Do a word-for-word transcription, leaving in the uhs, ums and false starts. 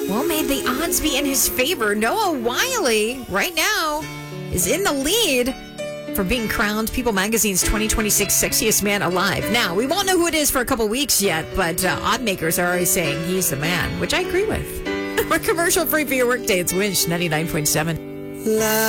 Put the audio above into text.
well, may the odds be in his favor. Noah Wyle, right now, is in the lead for being crowned People Magazine's twenty twenty-six Sexiest Man Alive. Now, we won't know who it is for a couple weeks yet, but uh, oddmakers are already saying he's the man, which I agree with. We're commercial free for your workday. It's Winch ninety-nine point seven.